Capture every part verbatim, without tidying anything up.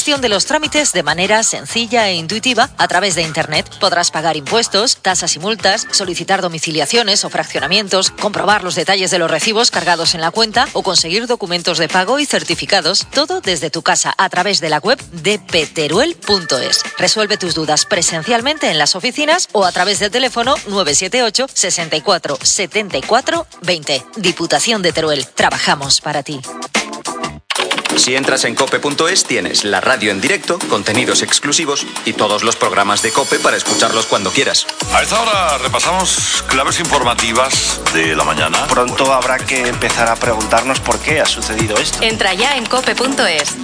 gestión de los trámites de manera sencilla e intuitiva a través de Internet. Podrás pagar impuestos, tasas y multas, solicitar domiciliaciones o fraccionamientos, comprobar los detalles de los recibos cargados en la cuenta o conseguir documentos de pago y certificados, todo desde tu casa a través de la web de p teruel punto es. Resuelve tus dudas presencialmente en las oficinas o a través del teléfono nueve siete ocho, sesenta y cuatro, setenta y cuatro, veinte. Diputación de Teruel. Trabajamos para ti. Si entras en cope punto es tienes la radio en directo, contenidos exclusivos y todos los programas de COPE para escucharlos cuando quieras. A esta hora repasamos claves informativas de la mañana. Pronto habrá que empezar a preguntarnos por qué ha sucedido esto. Entra ya en cope punto es.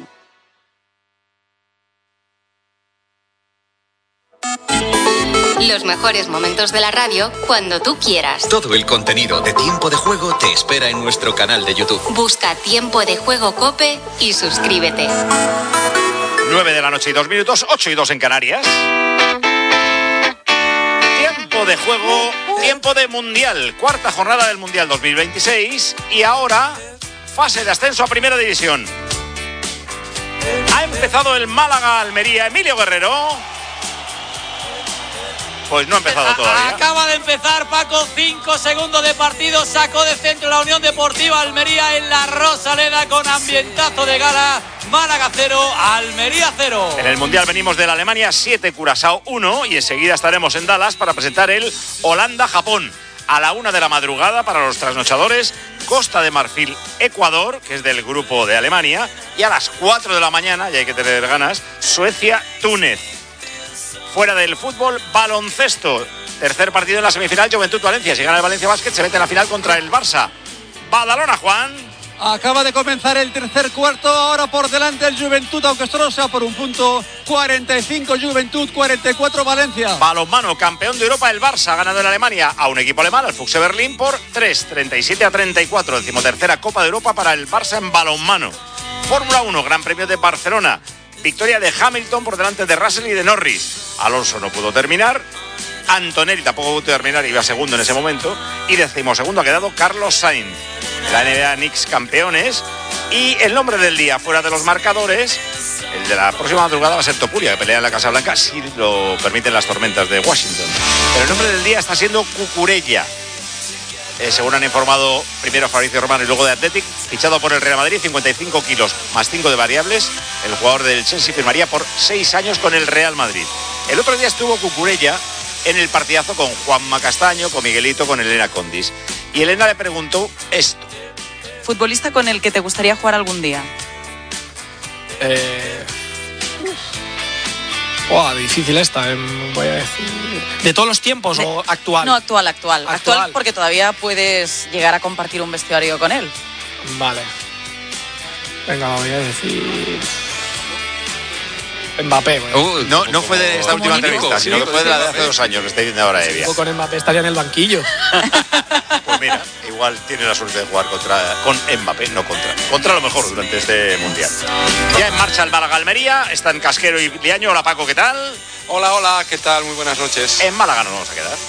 Los mejores momentos de la radio cuando tú quieras. Todo el contenido de Tiempo de Juego te espera en nuestro canal de YouTube. Busca Tiempo de Juego COPE y suscríbete. nueve de la noche y dos minutos, ocho y dos en Canarias. Tiempo de Juego, tiempo de Mundial. Cuarta jornada del Mundial dos mil veintiséis. Y ahora, fase de ascenso a Primera División. Ha empezado el Málaga-Almería. Emilio Guerrero. Pues no ha empezado todavía. Acaba de empezar, Paco, cinco segundos de partido, sacó de centro la Unión Deportiva Almería en la Rosaleda con ambientazo de gala. Málaga cero, Almería cero. En el Mundial venimos de la Alemania siete, Curazao uno y enseguida estaremos en Dallas para presentar el Holanda-Japón. A la una de la madrugada para los trasnochadores, Costa de Marfil, Ecuador, que es del grupo de Alemania, y a las cuatro de la mañana, y hay que tener ganas, Suecia, Túnez. Fuera del fútbol, baloncesto. Tercer partido en la semifinal, Juventud-Valencia. Si gana el Valencia Basket, se mete en la final contra el Barça. Badalona, Juan. Acaba de comenzar el tercer cuarto. Ahora por delante el Juventud, aunque esto no sea por un punto. cuarenta y cinco Juventud, cuarenta y cuatro Valencia. Balonmano, campeón de Europa, el Barça ha ganado en Alemania a un equipo alemán, al Füchse Berlín, por tres, treinta y siete a treinta y cuatro. Decimotercera Copa de Europa para el Barça en balonmano. Fórmula uno, Gran Premio de Barcelona. Victoria de Hamilton por delante de Russell y de Norris. Alonso no pudo terminar. Antonelli tampoco pudo terminar, iba segundo en ese momento. Y decimosegundo ha quedado Carlos Sainz. La N B A Knicks campeones. Y el nombre del día, fuera de los marcadores, el de la próxima madrugada va a ser Topuria, que pelea en la Casa Blanca, si lo permiten las tormentas de Washington. Pero el nombre del día está siendo Cucurella. Eh, según han informado primero Fabricio Romano y luego de Athletic, fichado por el Real Madrid, cincuenta y cinco kilos más cinco de variables. El jugador del Chelsea firmaría por seis años con el Real Madrid. El otro día estuvo Cucurella en el partidazo con Juanma Castaño, con Miguelito, con Elena Condis. Y Elena le preguntó esto. ¿Futbolista con el que te gustaría jugar algún día? Eh... Oh, difícil esta, eh, voy a decir. ¿De todos los tiempos de... o actual? No, actual, actual, actual. Actual porque todavía puedes llegar a compartir un vestuario con él. Vale. Venga, voy a decir... Mbappé. Bueno. Uh, no, no fue de esta última entrevista, sino que fue de la de hace dos años, que estoy viendo ahora Evia. Con Mbappé estaría en el banquillo. Pues mira, igual tiene la suerte de jugar contra, con Mbappé, no contra. Contra lo mejor durante este Mundial. Ya en marcha el Málaga Almería, están Casquero y Liaño. Hola Paco, ¿qué tal? Hola, hola, ¿qué tal? Muy buenas noches. En Málaga nos vamos a quedar.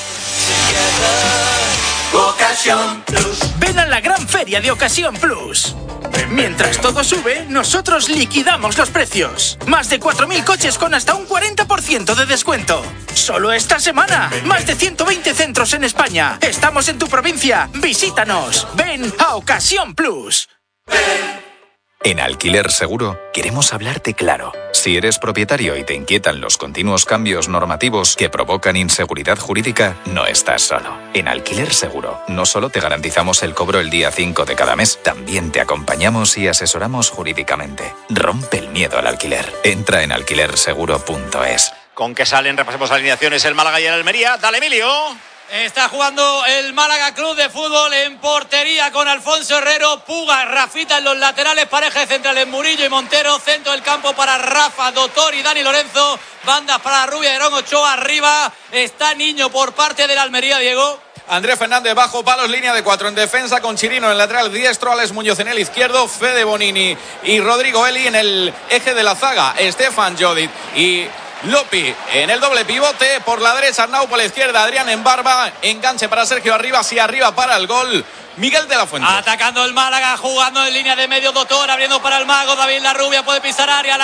Ocasión Plus. Ven a la gran feria de Ocasión Plus. Mientras todo sube, nosotros liquidamos los precios. Más de cuatro mil coches con hasta un cuarenta por ciento de descuento. Solo esta semana. Más de ciento veinte centros en España. Estamos en tu provincia. Visítanos. Ven a Ocasión Plus. En Alquiler Seguro queremos hablarte claro. Si eres propietario y te inquietan los continuos cambios normativos que provocan inseguridad jurídica, no estás solo. En Alquiler Seguro no solo te garantizamos el cobro el día cinco de cada mes, también te acompañamos y asesoramos jurídicamente. Rompe el miedo al alquiler. Entra en alquiler seguro punto es. ¿Con qué salen? Repasemos alineaciones el Málaga y el Almería. Dale, Emilio. Está jugando el Málaga Club de Fútbol en portería con Alfonso Herrero, Puga, Rafita en los laterales, pareja de centrales Murillo y Montero, centro del campo para Rafa, Doctor y Dani Lorenzo, bandas para Rubia y Herón Ochoa, arriba está Niño por parte del Almería, Diego. Andrés Fernández bajo palos, línea de cuatro en defensa con Chirino en el lateral diestro, Alex Muñoz en el izquierdo, Fede Bonini y Rodrigo Eli en el eje de la zaga, Estefan Jodic y Lopi en el doble pivote, por la derecha Arnau, por la izquierda Adrián en barba, enganche para Sergio Arribas y arriba para el gol Miguel de la Fuente. Atacando el Málaga, jugando en línea de medio, Doctor, abriendo para el mago, David Larrubia puede pisar área.